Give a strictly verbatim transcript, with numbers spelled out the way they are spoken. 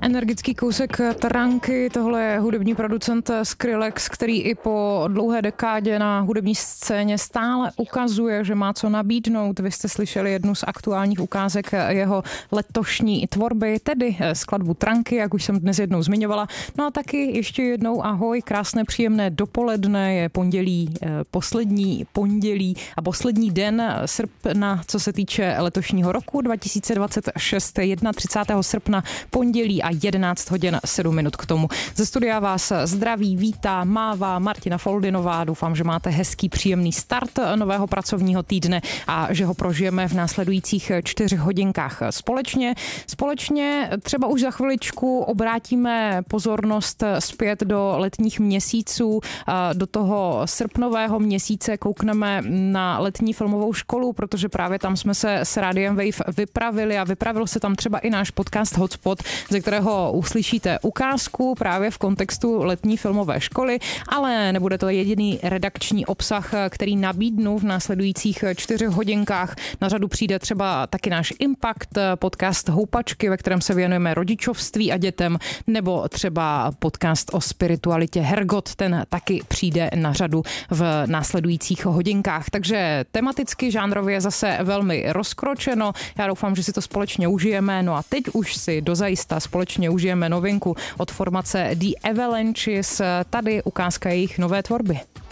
Energický kousek Tranky, tohle je hudební producent Skrillex, který i po dlouhé dekádě na hudební scéně stále ukazuje, že má co nabídnout. Vy jste slyšeli jednu z aktuálních ukázek jeho letošní tvorby, tedy skladbu Tranky, jak už jsem dnes jednou zmiňovala. No a taky ještě jednou ahoj, krásné příjemné dopoledne, je pondělí, poslední pondělí a poslední den srpna, co se týče letošního roku dva tisíce dvacet šest, třicátého prvního srpna, pondělí a jedenáct hodin sedm minut k tomu. Ze studia vás zdraví, vítá, mává Martina Foldinová. Doufám, že máte hezký, příjemný start nového pracovního týdne a že ho prožijeme v následujících čtyřech hodinkách společně. Společně třeba už za chviličku obrátíme pozornost zpět do letních měsíců, do toho srpnového měsíce koukneme na letní filmovou školu, protože právě tam jsme se s Rádiem Wave vypravili a vypravil se tam třeba i náš podcast Hotspot, ze kterého uslyšíte ukázku právě v kontextu letní filmové školy, ale nebude to jediný redakční obsah, který nabídnu v následujících čtyřech hodinkách. Na řadu přijde třeba taky náš Impact, podcast Houpačky, ve kterém se věnujeme rodičovství a dětem, nebo třeba podcast o spiritualitě Hergot, ten taky přijde na řadu v následujících hodinkách. Takže tematicky, žánrově zase velmi rozkročeno. Já doufám, že si to společně užijeme. No a teď už si dozajista společně užijeme novinku od formace The Avalanches. Tady ukázka jejich nové tvorby.